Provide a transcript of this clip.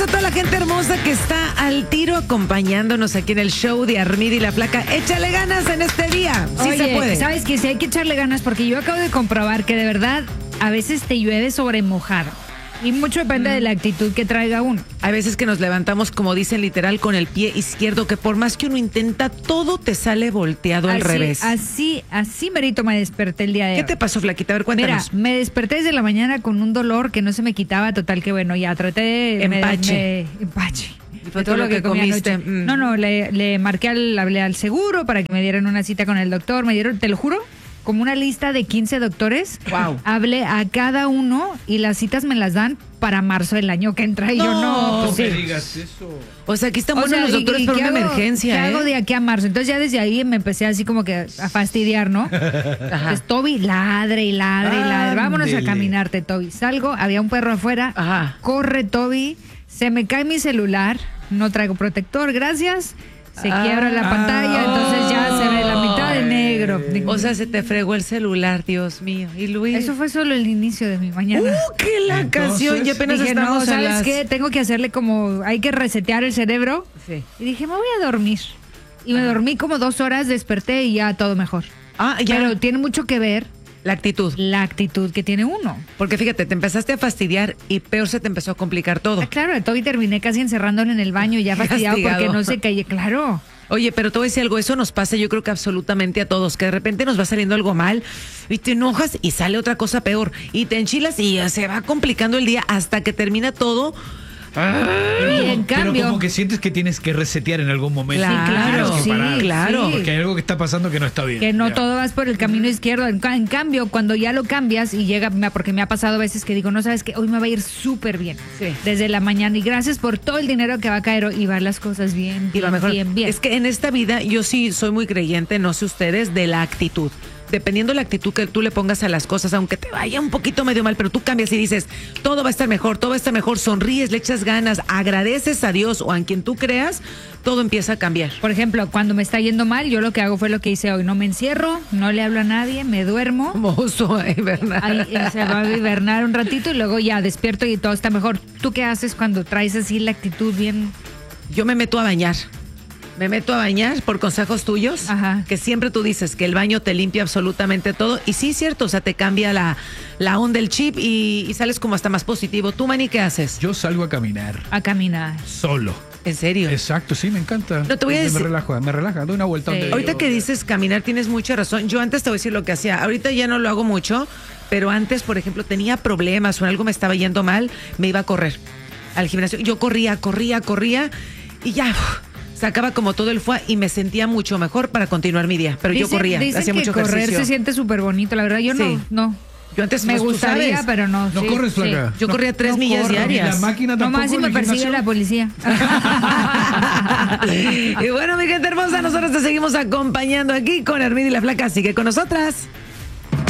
a toda la gente hermosa que está al tiro acompañándonos aquí en el show de Armida y la Flaca. Échale ganas en este día. Sí. Oye, se puede. ¿sabes qué? Sí hay que echarle ganas porque yo acabo de comprobar que de verdad a veces te llueve sobre mojado. Y mucho depende de la actitud que traiga uno. Hay veces que nos levantamos, como dicen literal, con el pie izquierdo, que por más que uno intenta, todo te sale volteado al revés. Así merito me desperté el día de hoy. ¿Qué te pasó, Flaquita? A ver, cuéntanos. Mira, me desperté desde la mañana con un dolor que no se me quitaba, total que bueno, ya traté de... Empache. Empache. Y fue todo lo que comí comiste. anoche. No, le marqué hablé al seguro para que me dieran una cita con el doctor. Me dieron, te lo juro, como una lista de 15 doctores. Wow. Hablé a cada uno y las citas me las dan para marzo del año que entra. Y yo no, pues No me sí. digas eso. O sea, aquí están buenos los doctores para ¿qué una hago? emergencia, ¿Qué ¿eh? hago de aquí a marzo? Entonces ya desde ahí me empecé así como que a fastidiar, ¿no? Entonces Toby ladre y ladre y ladre. Vámonos a Ándele. caminarte, Toby. Salgo, había un perro afuera. Ajá. Corre, Toby. Se me cae mi celular. No traigo protector, gracias. Se quiebra la pantalla, entonces ya se ve la mitad de negro. O sea, se te fregó el celular, Dios mío. Y Luis. Eso fue solo el inicio de mi mañana. ¡Qué la Entonces, canción! Y apenas Dije, estamos no, a ¿sabes las... qué? Tengo que hacerle como, hay que resetear el cerebro. Sí. Y dije, me voy a dormir. Y me dormí como 2 horas, desperté y ya todo mejor. Ah, ya. Pero tiene mucho que ver La actitud. la actitud que tiene uno. Porque fíjate, te empezaste a fastidiar y peor se te empezó a complicar todo. Ah, claro, a Toby terminé casi encerrándolo en el baño ya fastidiado Castigado. porque no se caía. Claro. Oye, pero te voy a decir algo, eso nos pasa yo creo que absolutamente a todos, que de repente nos va saliendo algo mal y te enojas y sale otra cosa peor y te enchilas y se va complicando el día hasta que termina todo. Y en Pero cambio, como que sientes que tienes que resetear en algún momento. Claro, Tienes que parar. claro. Porque hay algo que está pasando que no está bien. que no Ya. todo vas por el camino izquierdo. En cambio, cuando ya lo cambias y llega, porque me ha pasado a veces que digo, no sabes que hoy me va a ir súper bien. Sí. Desde la mañana. Y gracias por todo el dinero que va a caer y van las cosas bien, Y va bien, mejor. bien, bien. Es que en esta vida yo sí soy muy creyente, no sé ustedes, de la actitud. Dependiendo de la actitud que tú le pongas a las cosas, aunque te vaya un poquito medio mal, pero tú cambias y dices, todo va a estar mejor, todo va a estar mejor, sonríes, le echas ganas, agradeces a Dios o a quien tú creas, todo empieza a cambiar. Por ejemplo, cuando me está yendo mal, yo lo que hago fue lo que hice hoy. No me encierro, no le hablo a nadie, me duermo. Hermoso, ¿verdad? Ahí, se va a hibernar un ratito y luego ya despierto y todo está mejor. ¿Tú qué haces cuando traes así la actitud bien? Yo me meto a bañar. Me meto a bañar por consejos tuyos, Ajá. que siempre tú dices que el baño te limpia absolutamente todo. Y sí, es cierto, o sea, te cambia la onda, el chip y sales como hasta más positivo. ¿Tú, Manny, qué haces? Yo salgo a caminar A caminar. solo. ¿En serio? Exacto, sí, me encanta. No, te voy a decir- Me relaja, doy una vuelta Sí. donde Ahorita yo- que dices caminar, tienes mucha razón. Yo antes te voy a decir lo que hacía. Ahorita ya no lo hago mucho, pero antes, por ejemplo, tenía problemas o algo me estaba yendo mal, me iba a correr al gimnasio. Yo corría y ya sacaba como todo el fuá y me sentía mucho mejor para continuar mi día. Pero yo corría, Dicen hacía que mucho correr ejercicio. se siente súper bonito, la verdad. Yo Sí. no. Yo antes, Me pues, tú gustaría, sabes, pero no. ¿No sí, corres, sí. Flaca? yo corría 3 millas corro. diarias. ¿Y la máquina tampoco Nomás si me en el persigue gimnasio? la policía. Y bueno, mi gente hermosa, nosotros te seguimos acompañando aquí con Armida y la Flaca. Sigue con nosotras.